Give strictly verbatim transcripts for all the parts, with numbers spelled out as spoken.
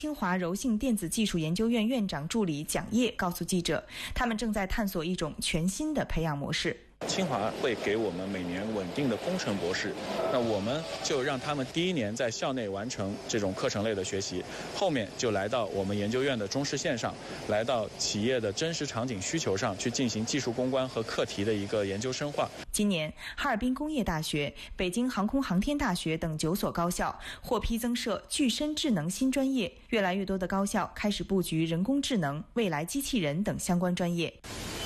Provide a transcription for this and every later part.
清华柔性电子技术研究院院长助理蒋烨告诉记者，他们正在探索一种全新的培养模式。 清华会给我们每年稳定的工程博士，那我们就让他们第一年在校内完成这种课程类的学习，后面就来到我们研究院的中试线上，来到企业的真实场景需求上去进行技术攻关和课题的一个研究深化。 今年，哈尔滨工业大学、北京航空航天大学等九所高校获批增设具身智能新专业，越来越多的高校开始布局人工智能、未来机器人等相关专业。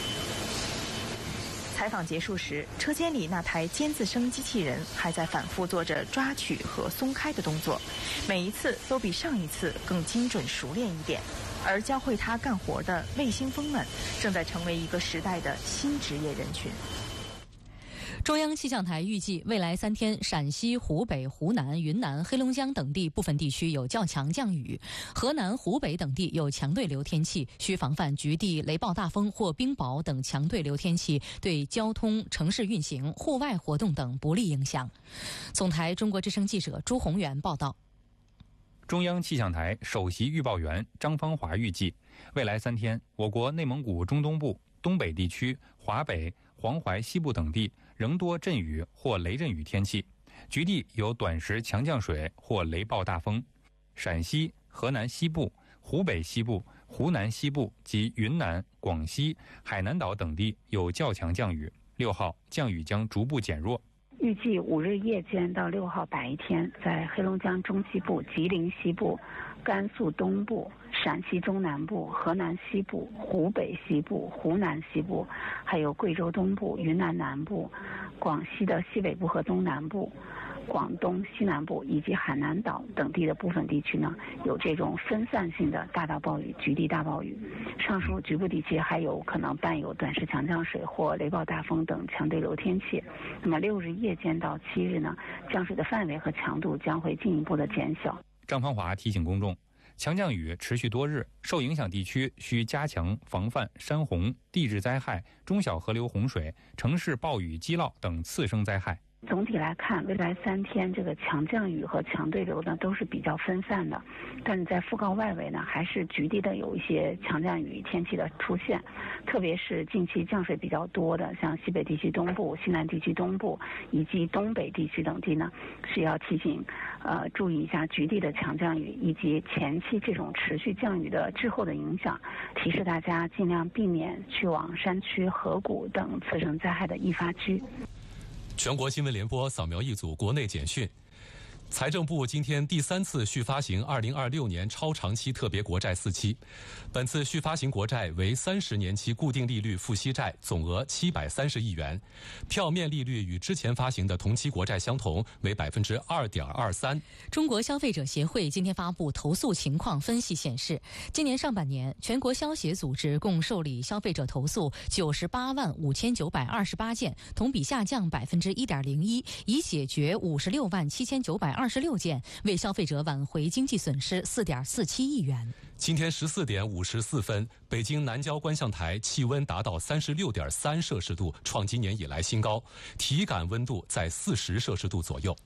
采访结束时，车间里那台尖字声机器人还在反复做着抓取和松开的动作，每一次都比上一次更精准熟练一点。而教会它干活的卫星蜂们，正在成为一个时代的新职业人群。 中央气象台预计，未来三天，陕西、湖北、湖南、云南、黑龙江等地部分地区有较强降雨，河南、湖北等地有强对流天气，需防范局地雷暴大风或冰雹等强对流天气对交通、城市运行、户外活动等不利影响。总台中国之声记者朱宏元报道。 中央气象台首席预报员张芳华预计，未来三天，我国内蒙古中东部、东北地区、华北、黄淮西部等地仍多阵雨或雷阵雨天气，局地有短时强降水或雷暴大风。陕西、河南西部、湖北西部、湖南西部及云南、广西、海南岛等地有较强降雨。六号降雨将逐步减弱。 预计五日夜间到六号白天，在黑龙江中西部、吉林西部、甘肃东部、陕西中南部、河南西部、湖北西部、湖南西部，还有贵州东部、云南南部、广西的西北部和东南部、广东西南部以及海南岛等地的部分地区呢，有这种分散性的大到暴雨、局地大暴雨。上述局部地区还有可能伴有短时强降水或雷暴大风等强对流天气。那么六日夜间到七日呢，降水的范围和强度将会进一步的减小。 张芳华提醒公众，强降雨持续多日，受影响地区需加强防范山洪、地质灾害、中小河流洪水、城市暴雨积涝等次生灾害。 总体来看，未来三天这个强降雨和强对流呢都是比较分散的，但是在副告外围呢，还是局地的有一些强降雨天气的出现，特别是近期降水比较多的，像西北地区东部、西南地区东部以及东北地区等地呢，是要提醒呃注意一下局地的强降雨以及前期这种持续降雨的滞后的影响，提示大家尽量避免去往山区、河谷等次生灾害的易发区。 全国新闻联播扫描一组国内简讯。财政部今天第三次续发行二零二六年超长期特别国债四期，本次续发行国债为三十年期固定利率付息债，总额七百三十亿元，票面利率与之前发行的同期国债相同，为百分之二点二三。 中国消费者协会今天发布投诉情况分析显示，今年上半年全国消协组织共受理消费者投诉九十八万五千九百二十八件，同比下降百分之一点零一，已解决五十六万七千九百二十六件，为消费者挽回经济损失四点四七亿元。 今天十四点五十四分，北京南郊观象台气温达到三十六点三摄氏度，创今年以来新高，体感温度在四十摄氏度左右。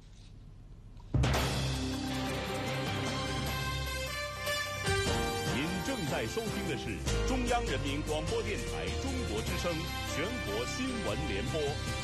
您正在收听的是中央人民广播电台中国之声全国新闻联播。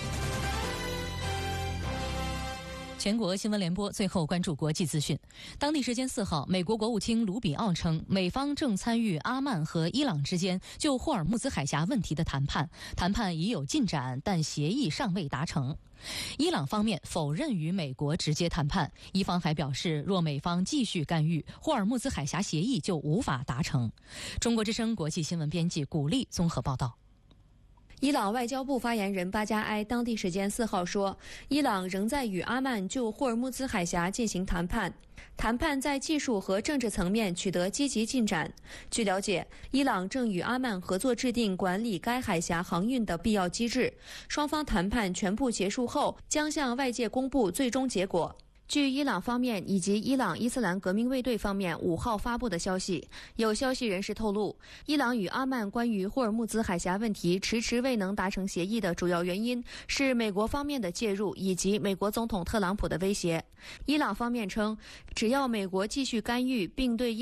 全国新闻联播最后关注国际资讯。当地时间四号，美国国务卿卢比奥称，美方正参与阿曼和伊朗之间就霍尔木兹海峡问题的谈判，谈判已有进展，但协议尚未达成。伊朗方面否认与美国直接谈判，伊方还表示，若美方继续干预，霍尔木兹海峡协议就无法达成。中国之声国际新闻编辑古丽综合报道。 伊朗外交部发言人巴加埃当地时间四号说，伊朗仍在与阿曼就霍尔木兹海峡进行谈判，谈判在技术和政治层面取得积极进展。据了解，伊朗正与阿曼合作制定管理该海峡航运的必要机制，双方谈判全部结束后将向外界公布最终结果。 据伊朗方面以及伊朗伊斯兰革命卫队方面五号发布的消息，有消息人士透露，伊朗与阿曼关于霍尔木兹海峡问题迟迟未能达成协议的主要原因是美国方面的介入以及美国总统特朗普的威胁。伊朗方面称，只要美国继续干预并对伊